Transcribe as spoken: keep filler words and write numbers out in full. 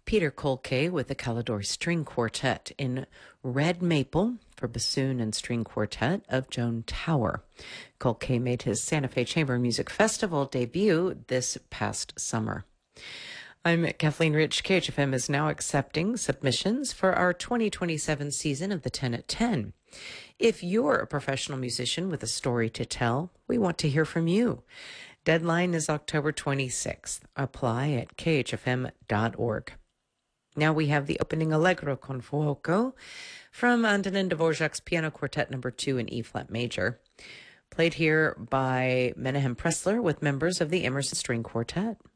Peter Kolke with the Kalidor String Quartet in Red Maple for bassoon and string quartet of Joan Tower. Kolke made his Santa Fe Chamber Music Festival debut this past summer. I'm Kathleen Rich. K H F M is now accepting submissions for our twenty twenty-seven season of the ten at ten. If you're a professional musician with a story to tell, we want to hear from you. Deadline is October twenty-sixth. Apply at k h f m dot org. Now we have the opening Allegro con fuoco from Antonin Dvorak's Piano Quartet number two in E-flat major, played here by Menahem Pressler with members of the Emerson String Quartet.